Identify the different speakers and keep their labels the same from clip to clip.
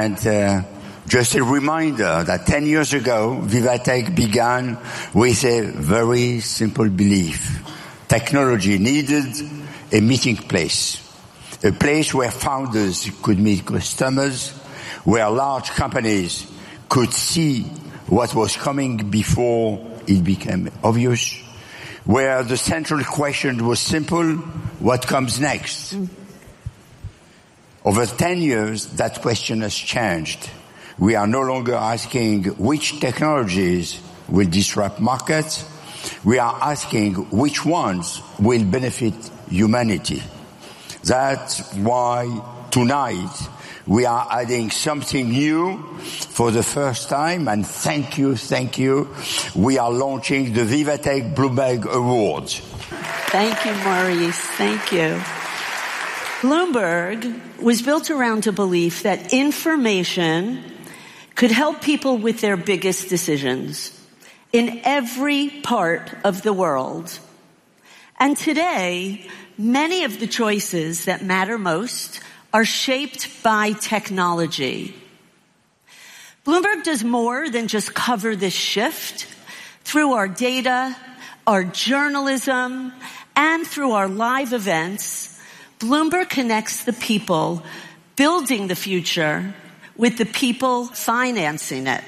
Speaker 1: And just a reminder that 10 years ago, VivaTech began with a very simple belief. Technology needed a meeting place, a place where founders could meet customers, where large companies could see what was coming before it became obvious, where the central question was simple: what comes next? Over 10 years, that question has changed. We are no longer asking which technologies will disrupt markets. We are asking which ones will benefit humanity. That's why tonight we are adding something new for the first time, and thank you. We are launching the VivaTech Bloomberg Awards.
Speaker 2: Thank you, Maurice. Thank you. Bloomberg was built around a belief that information could help people with their biggest decisions in every part of the world. And today, many of the choices that matter most are shaped by technology. Bloomberg does more than just cover this shift. Through our data, our journalism, and through our live events, Bloomberg connects the people building the future with the people financing it.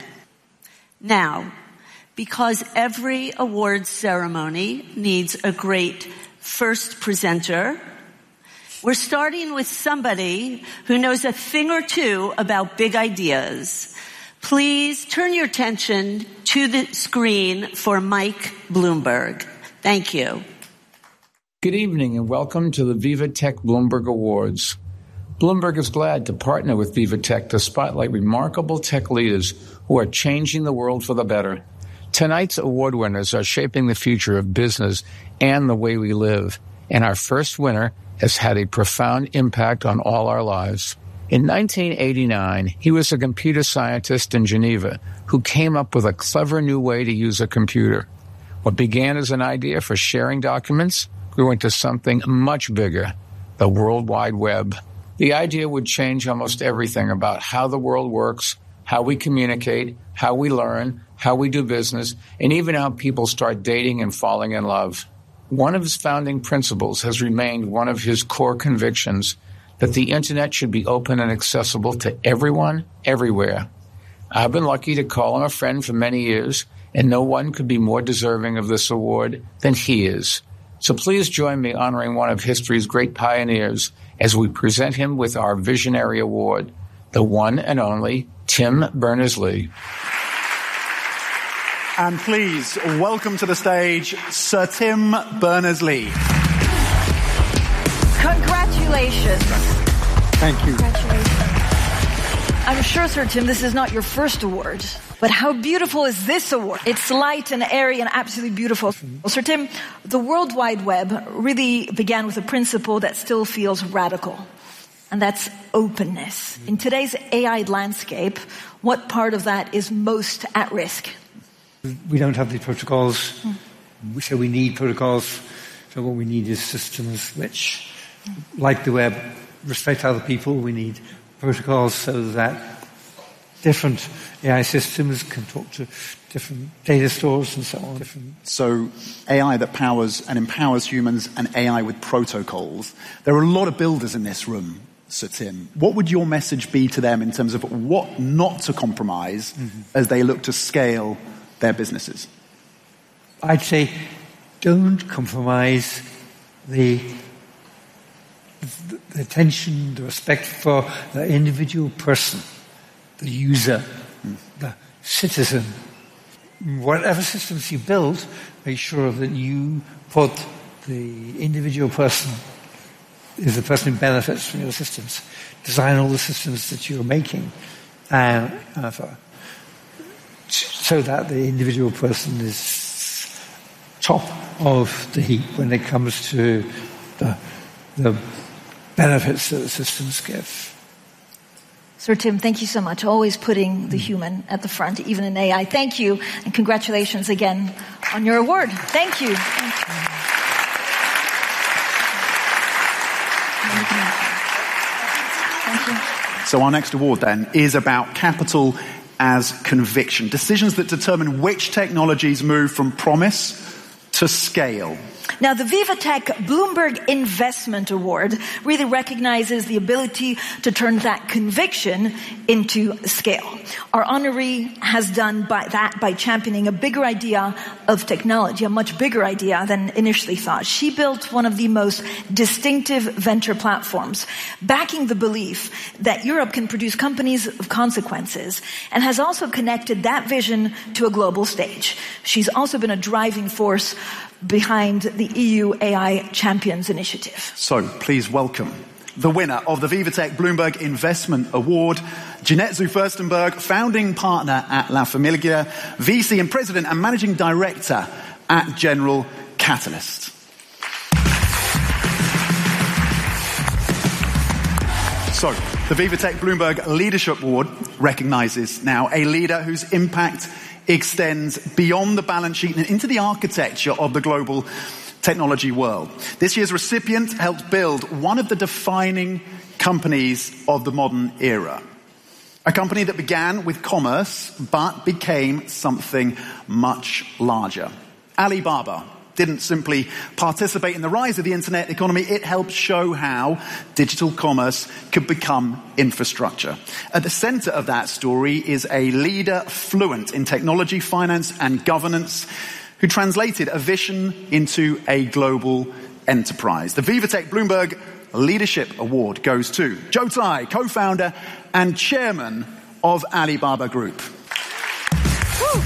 Speaker 2: Now, because every awards ceremony needs a great first presenter, we're starting with somebody who knows a thing or two about big ideas. Please turn your attention to the screen for Mike Bloomberg. Thank you.
Speaker 3: Good evening and welcome to the VivaTech Bloomberg Awards. Bloomberg is glad to partner with VivaTech to spotlight remarkable tech leaders who are changing the world for the better. Tonight's award winners are shaping the future of business and the way we live. And our first winner has had a profound impact on all our lives. In 1989, he was a computer scientist in Geneva who came up with a clever new way to use a computer. What began as an idea for sharing documents grew into something much bigger, the World Wide Web. The idea would change almost everything about how the world works, how we communicate, how we learn, how we do business, and even how people start dating and falling in love. One of his founding principles has remained one of his core convictions, that the Internet should be open and accessible to everyone, everywhere. I've been lucky to call him a friend for many years, and no one could be more deserving of this award than he is. So please join me honoring one of history's great pioneers as we present him with our Visionary Award, the one and only Tim Berners-Lee.
Speaker 4: And please welcome to the stage Sir Tim Berners-Lee.
Speaker 5: Congratulations.
Speaker 4: Thank you.
Speaker 5: Congratulations. I'm sure, Sir Tim, this is not your first award, but how beautiful is this award? It's light and airy and absolutely beautiful. Well, Sir Tim, the World Wide Web really began with a principle that still feels radical, and that's openness. In today's AI landscape, what part of that is most at risk?
Speaker 6: We don't have the protocols, so we need protocols. So what we need is systems which, like the web, respect other people. We need protocols so that different AI systems can talk to different data stores and so on.
Speaker 4: So AI that powers and empowers humans and AI with protocols. There are a lot of builders in this room, Sir Tim. What would your message be to them in terms of what not to compromise as they look to scale their businesses?
Speaker 6: I'd say don't compromise the attention, the respect for the individual person, the user, the citizen. Whatever systems you build, make sure that you put the individual person is the person who benefits from your systems. Design all the systems that you're making so that the individual person is top of the heap when it comes to the benefits that the systems give.
Speaker 5: Sir Tim, thank you so much. Always putting the human at the front, even in AI. Thank you, and congratulations again on your award. Thank you. Thank you. Thank you.
Speaker 4: So our next award then is about capital as conviction. Decisions that determine which technologies move from promise to scale.
Speaker 5: Now, the VivaTech Bloomberg Investment Award really recognizes the ability to turn that conviction into scale. Our honoree has done that by championing a bigger idea of technology, a much bigger idea than initially thought. She built one of the most distinctive venture platforms, backing the belief that Europe can produce companies of consequences, and has also connected that vision to a global stage. She's also been a driving force behind the EU AI Champions Initiative.
Speaker 4: So please welcome the winner of the VivaTech Bloomberg Investment Award, Jeanette Zhu Furstenberg, founding partner at La Famiglia, VC and president and managing director at General Catalyst. So, the VivaTech Bloomberg Leadership Award recognizes now a leader whose impact extends beyond the balance sheet and into the architecture of the global technology world. This year's recipient helped build one of the defining companies of the modern era. A company that began with commerce, but became something much larger. Alibaba didn't simply participate in the rise of the internet economy, it helped show how digital commerce could become infrastructure. At the center of that story is a leader fluent in technology, finance, and governance, who translated a vision into a global enterprise. The VivaTech Bloomberg Leadership Award goes to Joe Tsai, co-founder and chairman of Alibaba Group.
Speaker 5: Woo.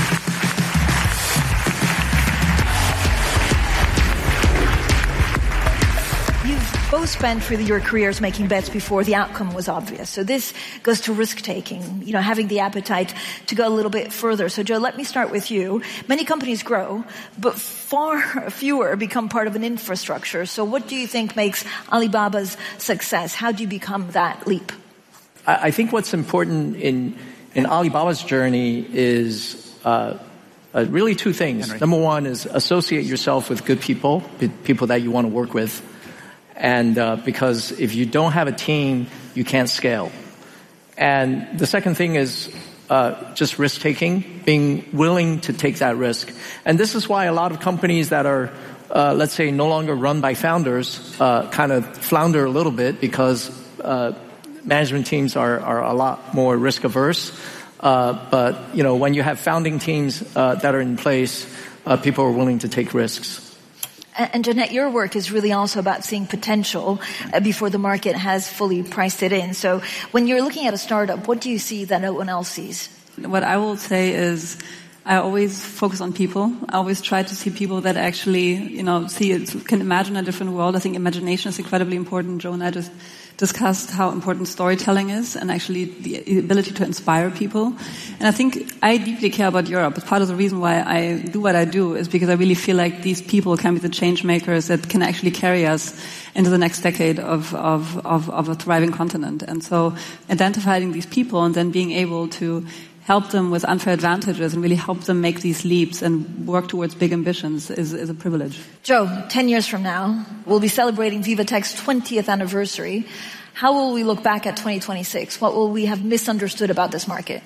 Speaker 5: Both spent really your careers making bets before the outcome was obvious. So this goes to risk-taking, having the appetite to go a little bit further. So Joe, let me start with you. Many companies grow, but far fewer become part of an infrastructure. So what do you think makes Alibaba's success? How do you become that leap?
Speaker 7: I think what's important in Alibaba's journey is really two things.
Speaker 4: Henry.
Speaker 7: Number one is associate yourself with good people that you want to work with. And because if you don't have a team, you can't scale. And the second thing is just risk-taking, being willing to take that risk. And this is why a lot of companies that are, let's say, no longer run by founders kind of flounder a little bit because management teams are a lot more risk-averse. But when you have founding teams that are in place, people are willing to take risks.
Speaker 5: And Jeanette, your work is really also about seeing potential before the market has fully priced it in. So when you're looking at a startup, what do you see that no one else sees?
Speaker 8: What I will say is I always focus on people. I always try to see people that actually, see it, can imagine a different world. I think imagination is incredibly important. Joe and I just discussed how important storytelling is and actually the ability to inspire people. And I think I deeply care about Europe. But part of the reason why I do what I do is because I really feel like these people can be the change makers that can actually carry us into the next decade of a thriving continent. And so identifying these people and then being able to help them with unfair advantages and really help them make these leaps and work towards big ambitions is a privilege.
Speaker 5: Joe, 10 years from now, we'll be celebrating VivaTech's 20th anniversary. How will we look back at 2026? What will we have misunderstood about this market?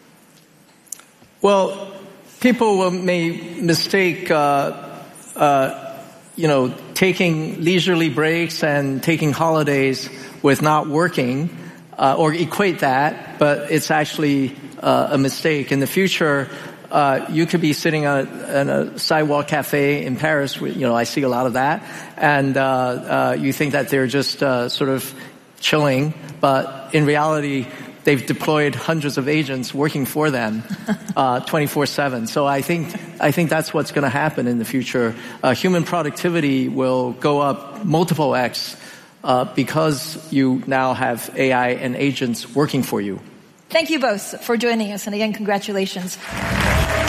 Speaker 7: Well, people may mistake, taking leisurely breaks and taking holidays with not working, or equate that, but it's actually a mistake. In the future, you could be sitting in a sidewalk cafe in Paris, I see a lot of that, and you think that they're just sort of chilling, but in reality, they've deployed hundreds of agents working for them 24/7. So I think that's what's going to happen in the future. Human productivity will go up multiple X because you now have AI and agents working for you.
Speaker 5: Thank you both for joining us, and again, congratulations.